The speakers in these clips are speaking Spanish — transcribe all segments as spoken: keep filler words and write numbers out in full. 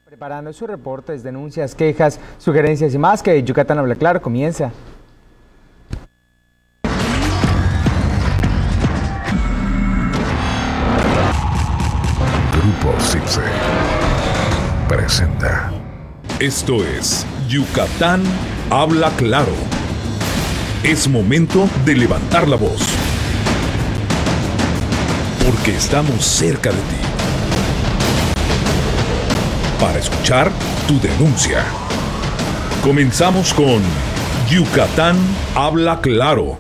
Preparando sus reportes, denuncias, quejas, sugerencias y más, que Yucatán Habla Claro comienza. Grupo Cipse presenta. Esto es Yucatán Habla Claro. Es momento de levantar la voz, porque estamos cerca de ti, para escuchar tu denuncia. Comenzamos con Yucatán Habla Claro.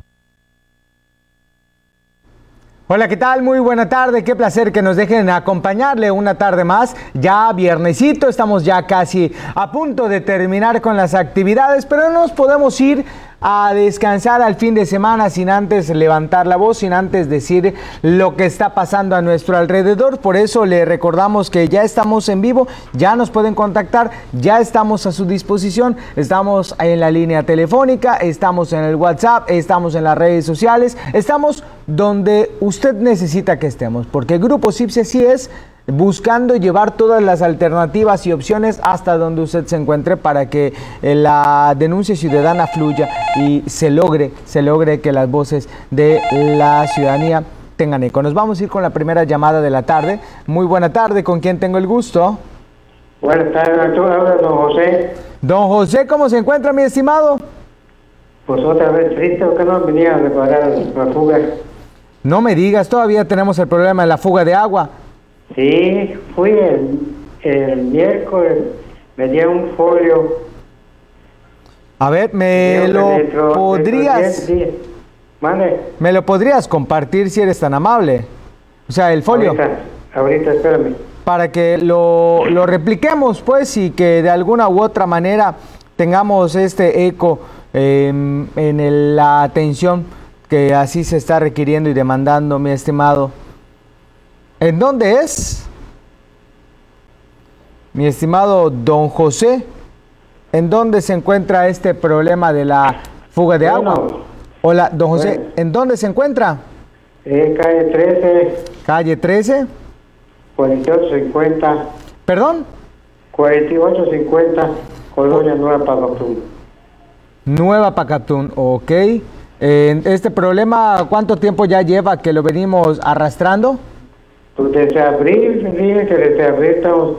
Hola, ¿qué tal? Muy buena tarde, qué placer que nos dejen acompañarle una tarde más, ya viernesito, estamos ya casi a punto de terminar con las actividades, pero no nos podemos ir a descansar al fin de semana sin antes levantar la voz, sin antes decir lo que está pasando a nuestro alrededor. Por eso le recordamos que ya estamos en vivo, ya nos pueden contactar, ya estamos a su disposición, estamos en la línea telefónica, estamos en el WhatsApp, estamos en las redes sociales, estamos donde usted necesita que estemos, porque Grupo Cipse sí es buscando llevar todas las alternativas y opciones hasta donde usted se encuentre para que la denuncia ciudadana fluya y se logre, se logre que las voces de la ciudadanía tengan eco. Nos vamos a ir con la primera llamada de la tarde. Muy buena tarde, ¿con quién tengo el gusto? Buenas tardes, tú hablas, don José. Don José, ¿cómo se encuentra, mi estimado? Pues otra vez triste, ¿por qué no venía a reparar la fuga? No me digas, todavía tenemos el problema de la fuga de agua. Sí, fui el, el miércoles, me dieron un folio. A ver, me lo dentro, podrías... dentro ¿Mande? ¿Me lo podrías compartir si eres tan amable? O sea, el folio. Ahorita, ahorita, espérame. Para que lo, lo repliquemos, pues, y que de alguna u otra manera tengamos este eco eh, en el, la atención que así se está requiriendo y demandando, mi estimado. ¿En dónde es? Mi estimado don José, ¿en dónde se encuentra este problema de la fuga de Bueno, agua? Hola, don José, bueno. ¿en dónde se encuentra? Eh, calle trece, Calle trece. cuarenta y ocho cincuenta, ¿Perdón? cuarenta y ocho cincuenta, Colonia Nueva Pacatún. Nueva Pacatún, ok. Eh, este problema, ¿cuánto tiempo ya lleva que lo venimos arrastrando? Pues desde abril, dije que desde abril estamos.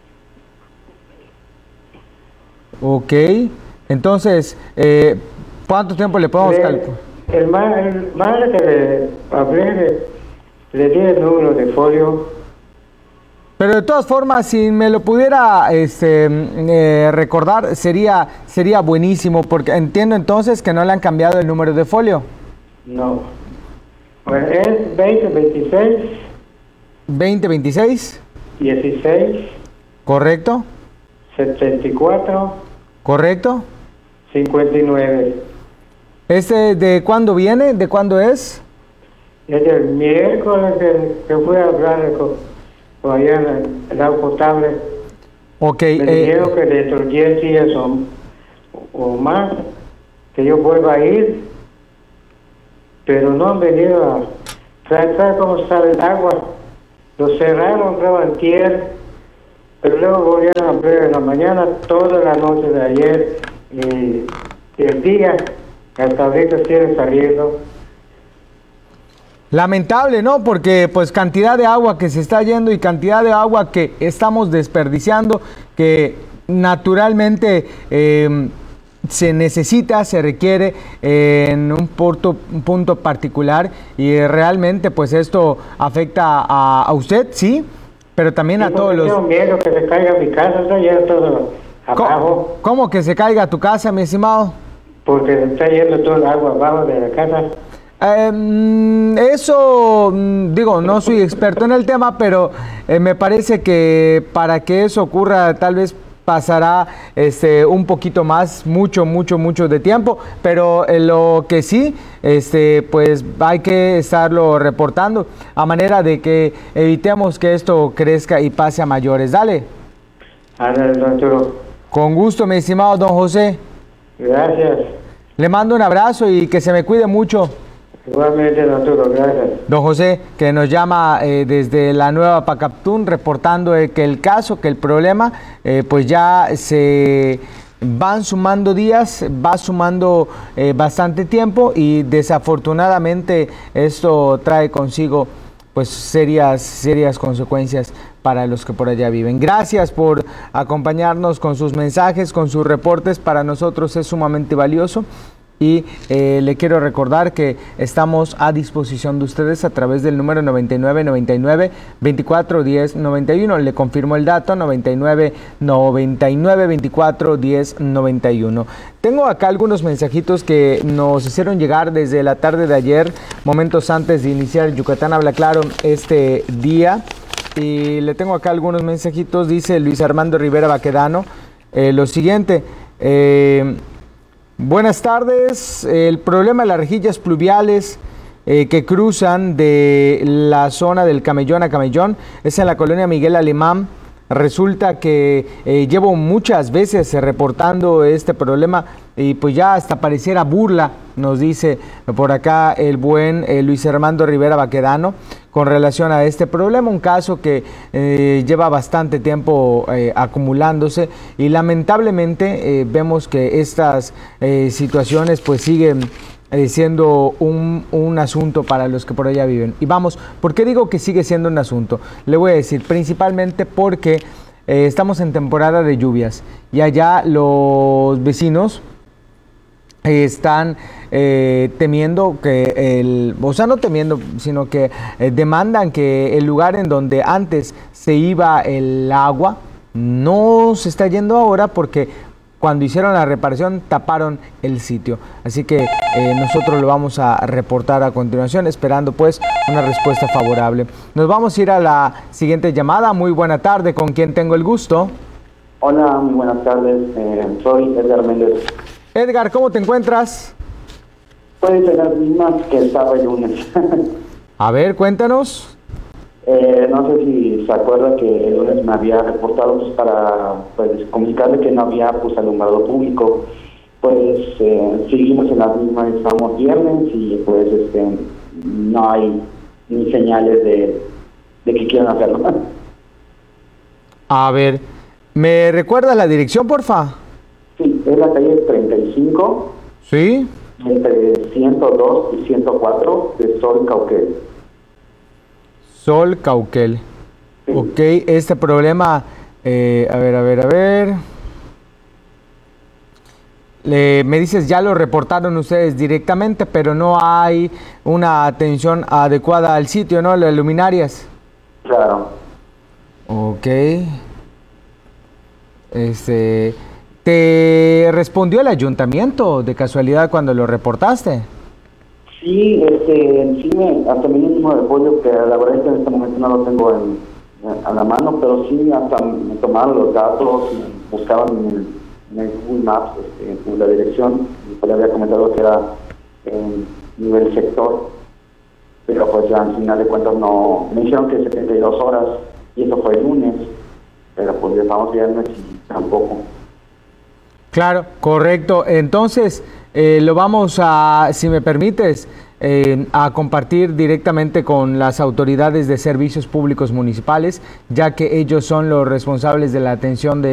Ok, entonces, eh, ¿cuánto tiempo le podemos Le- calcular? El más, el más que le hablé, le, le di el número de folio. Pero de todas formas, si me lo pudiera este, eh, recordar, sería, sería buenísimo, porque entiendo entonces que no le han cambiado el número de folio. No. Bueno, es veinte veintiséis, veinte veintiséis, dieciséis, ¿correcto? setenta y cuatro, ¿Correcto? cincuenta y nueve. ¿Este de cuándo viene? ¿De cuándo es? Es el miércoles que, que fui a hablar con, con allá en el, el agua potable. Ok. Me eh, dijeron que dentro de diez días o, o más que yo vuelva a ir, pero no han venido a tratar cómo sale el agua. Lo cerraron, creo, antier, pero luego volvieron a abrir en la mañana, toda la noche de ayer y el día, hasta ahorita siguen saliendo. Lamentable, ¿no? Porque pues cantidad de agua que se está yendo y cantidad de agua que estamos desperdiciando, que naturalmente eh, se necesita, se requiere eh, en un punto, un punto particular, y eh, realmente pues esto afecta a, a usted, sí, pero también a Sí, todos porque los... tengo miedo que se caiga mi casa, está ya todo abajo, ¿Cómo, cómo que se caiga tu casa, mi estimado? porque se está yendo todo el agua abajo de la casa. Eh, mm, eso, mm, digo, no soy experto en el tema, pero eh, me parece que para que eso ocurra tal vez pasará este, un poquito más, mucho, mucho, mucho de tiempo, pero eh, lo que sí, este, pues hay que estarlo reportando a manera de que evitemos que esto crezca y pase a mayores. Dale. Ándale, don Arturo. Con gusto, mi estimado don José. Gracias. Le mando un abrazo y que se me cuide mucho. Igualmente, Arturo, gracias. Don José, que nos llama eh, desde la Nueva Pacaptún, reportando eh, que el caso, que el problema, eh, pues ya se van sumando días, va sumando eh, bastante tiempo y desafortunadamente esto trae consigo pues serias, serias consecuencias para los que por allá viven. Gracias por acompañarnos con sus mensajes, con sus reportes, para nosotros es sumamente valioso. Y eh, le quiero recordar que estamos a disposición de ustedes a través del número noventa y nueve, noventa y nueve, veinticuatro, diez, noventa y uno. Le confirmo el dato, noventa y nueve, noventa y nueve, veinticuatro, diez, noventa y uno. Tengo acá algunos mensajitos que nos hicieron llegar desde la tarde de ayer, momentos antes de iniciar Yucatán Habla Claro este día. Y le tengo acá algunos mensajitos. Dice Luis Armando Rivera Baquedano eh, lo siguiente. Eh, Buenas tardes. El problema de las rejillas pluviales eh, que cruzan de la zona del Camellón a Camellón es en la colonia Miguel Alemán. Resulta que eh, llevo muchas veces eh, reportando este problema y pues ya hasta pareciera burla, nos dice por acá el buen eh, Luis Armando Rivera Baquedano, con relación a este problema, un caso que eh, lleva bastante tiempo eh, acumulándose y lamentablemente eh, vemos que estas eh, situaciones pues siguen eh, siendo un, un asunto para los que por allá viven. Y vamos, ¿por qué digo que sigue siendo un asunto? Le voy a decir, principalmente porque eh, estamos en temporada de lluvias y allá los vecinos están eh, temiendo que, el, o sea, no temiendo, sino que eh, demandan que el lugar en donde antes se iba el agua no se está yendo ahora porque cuando hicieron la reparación taparon el sitio. Así que eh, nosotros lo vamos a reportar a continuación, esperando pues una respuesta favorable. Nos vamos a ir a la siguiente llamada. Muy buena tarde, ¿con quién tengo el gusto? Hola, muy buenas tardes. Eh, soy Edgar Méndez. Edgar, ¿cómo te encuentras? Pues en las mismas que el sábado y lunes. A ver, cuéntanos. eh, no sé si se acuerda que el lunes me había reportado pues, para pues, comunicarle que no había pues, alumbrado público. Pues eh, seguimos en las mismas, estamos viernes y pues este no hay ni señales de, de que quieran hacerlo. A ver, ¿me recuerda la dirección, porfa? Sí, es la calle treinta y cinco, Sí. entre ciento dos y ciento cuatro de Sol Cauquel. Sol Cauquel. Sí. Ok, este problema, eh, a ver, a ver, a ver. Le, me dices, ya lo reportaron ustedes directamente, pero no hay una atención adecuada al sitio, ¿no? Las luminarias. Claro. Ok. Este... ¿Te respondió el ayuntamiento de casualidad cuando lo reportaste? Sí, este, sí me, hasta mi mismo de pollo, que la verdad es que en este momento no lo tengo en, a la mano, pero sí hasta me tomaron los datos, buscaban en el, en el Google Maps este, en la dirección, y pues le había comentado que era en nivel sector, pero pues ya al final de cuentas no, me dijeron que setenta y dos horas, y eso fue el lunes, pero pues ya estamos viernes y tampoco. Claro, correcto. Entonces, eh, lo vamos a, si me permites, eh, a compartir directamente con las autoridades de servicios públicos municipales, ya que ellos son los responsables de la atención de